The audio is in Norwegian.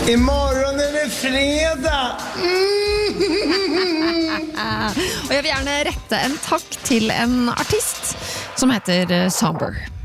Imorgon det fredag. Og jeg vil gjerne rette en takk til en artist som heter Somber.